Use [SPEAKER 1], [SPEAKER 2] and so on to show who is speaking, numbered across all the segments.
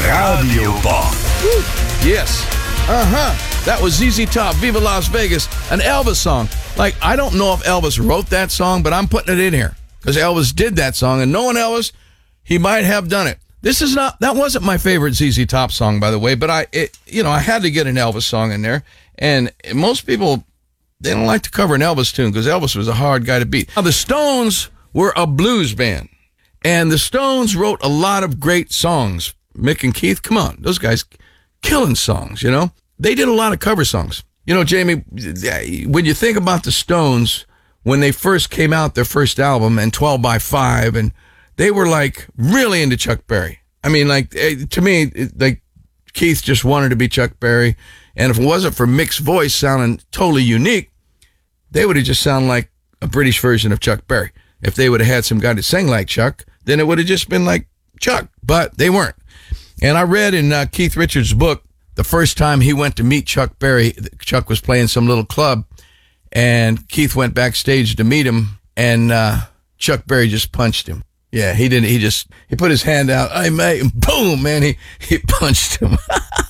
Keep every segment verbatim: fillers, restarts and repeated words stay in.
[SPEAKER 1] Radio Bob.
[SPEAKER 2] Yes. Uh-huh. That was Z Z Top, Viva Las Vegas, an Elvis song. Like, I don't know if Elvis wrote that song, but I'm putting it in here because Elvis did that song, and knowing Elvis, he might have done it. This is not, that wasn't my favorite Z Z Top song, by the way, but I, it, you know, I had to get an Elvis song in there, and most people, they don't like to cover an Elvis tune because Elvis was a hard guy to beat. Now, the Stones were a blues band, and the Stones wrote a lot of great songs. Mick and Keith, come on, those guys killing songs, you know? They did a lot of cover songs. You know, Jamie, when you think about the Stones, when they first came out, their first album, and twelve by five, and they were, like, really into Chuck Berry. I mean, like, to me, like, Keith just wanted to be Chuck Berry, and if it wasn't for Mick's voice sounding totally unique, they would have just sounded like a British version of Chuck Berry. If they would have had some guy to sing like Chuck, then it would have just been like Chuck, but they weren't. And I read in uh, Keith Richards' book, the first time he went to meet Chuck Berry, Chuck was playing some little club, and Keith went backstage to meet him, and uh, Chuck Berry just punched him. Yeah, he didn't. He just, he put his hand out. Hey, mate, and boom, man, he, he punched him.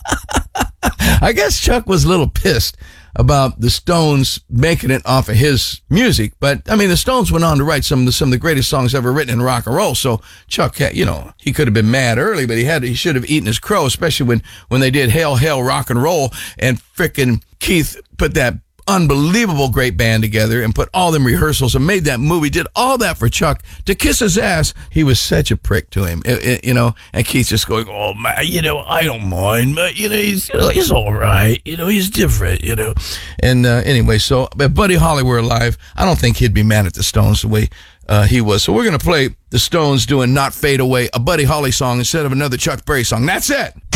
[SPEAKER 2] I guess Chuck was a little pissed about the Stones making it off of his music. But, I mean, the Stones went on to write some of the, some of the greatest songs ever written in rock and roll. So Chuck, had, you know, he could have been mad early, but he had he should have eaten his crow, especially when, when they did Hail, Hail, Rock and Roll, and frickin' Keith put that unbelievable great band together and put all them rehearsals and made that movie, did all that for Chuck to kiss his ass. He was such a prick to him, it, it, you know, and Keith just going, oh, man, you know, I don't mind, but, you know, he's, you know, he's all right, you know, he's different, you know. And uh, anyway, so if Buddy Holly were alive, I don't think he'd be mad at the Stones the way uh, he was. So we're going to play the Stones doing Not Fade Away, a Buddy Holly song instead of another Chuck Berry song. That's it.